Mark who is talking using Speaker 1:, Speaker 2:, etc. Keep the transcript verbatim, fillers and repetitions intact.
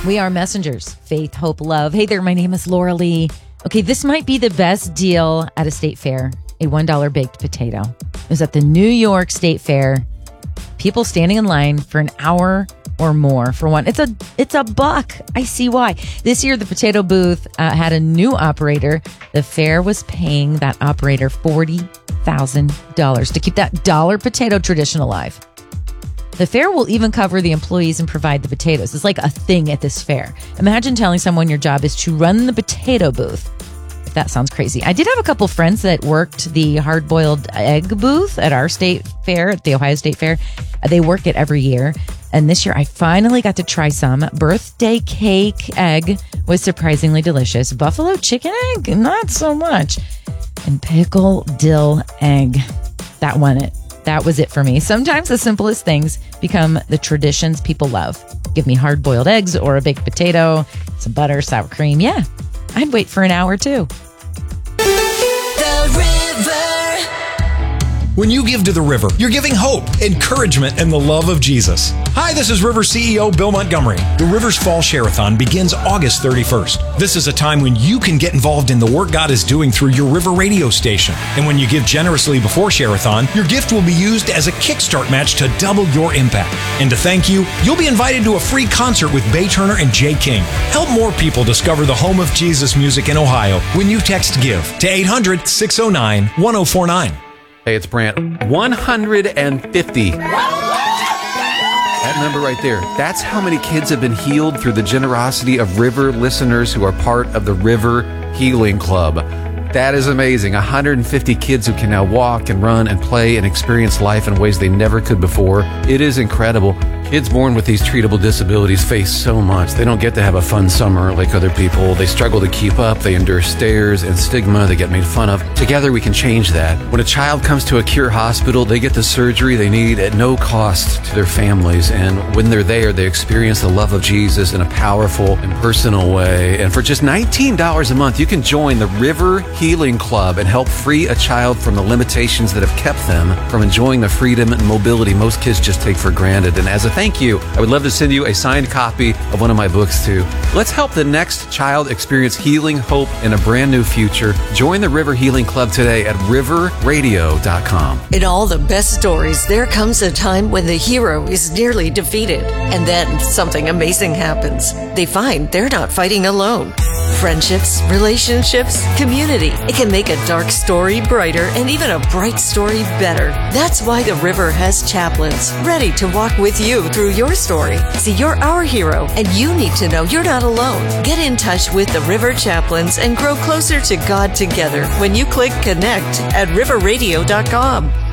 Speaker 1: We are messengers. Faith, hope, love. Hey there, my name is Laura Lee. Okay, this might be the best deal at a state fair. A one dollar baked potato. It was at the New York State Fair. People standing in line for an hour or more for one. It's a it's a buck. I see why. This year, the potato booth uh, had a new operator. The fair was paying that operator forty thousand dollars to keep that dollar potato tradition alive. The fair will even cover the employees and provide the potatoes. It's like a thing at this fair. Imagine telling someone your job is to run the potato booth. If that sounds crazy. I did have a couple friends that worked the hard-boiled egg booth at our state fair, at the Ohio State Fair. They work it every year. And this year, I finally got to try some. Birthday cake egg was surprisingly delicious. Buffalo chicken egg, not so much. And pickle dill egg. That won it. That was it for me. Sometimes the simplest things become the traditions people love. Give me hard-boiled eggs or a baked potato, some butter, sour cream. Yeah, I'd wait for an hour too.
Speaker 2: The River.
Speaker 3: When you give to the River, you're giving hope, encouragement, and the love of Jesus. Hi, this is River C E O Bill Montgomery. The River's Fall Share-a-thon begins August thirty-first. This is a time when you can get involved in the work God is doing through your River radio station. And when you give generously before Share-a-thon, your gift will be used as a kickstart match to double your impact. And to thank you, you'll be invited to a free concert with Bay Turner and Jay King. Help more people discover the home of Jesus music in Ohio when you text GIVE to eight hundred, six oh nine, one oh four nine.
Speaker 4: Hey, it's Brant. one hundred fifty. That number right there, that's how many kids have been healed through the generosity of River listeners who are part of the River Healing Club. That is amazing. one hundred fifty kids who can now walk and run and play and experience life in ways they never could before. It is incredible. Kids born with these treatable disabilities face so much. They don't get to have a fun summer like other people. They struggle to keep up. They endure stares and stigma. They get made fun of. Together, we can change that. When a child comes to a Cure hospital, they get the surgery they need at no cost to their families. And when they're there, they experience the love of Jesus in a powerful and personal way. And for just nineteen dollars a month, you can join the River Healing Club and help free a child from the limitations that have kept them from enjoying the freedom and mobility most kids just take for granted. And as a thank you, I would love to send you a signed copy of one of my books too. Let's help the next child experience healing, hope, and a brand new future. Join the River Healing Club today at river radio dot com.
Speaker 2: In all the best stories, there comes a time when the hero is nearly defeated, and then something amazing happens. They find they're not fighting alone. Friendships, relationships, community. It can make a dark story brighter and even a bright story better. That's why the River has chaplains ready to walk with you through your story. See, you're our hero, and you need to know you're not alone. Get in touch with the River Chaplains and grow closer to God together when you click connect at river radio dot com.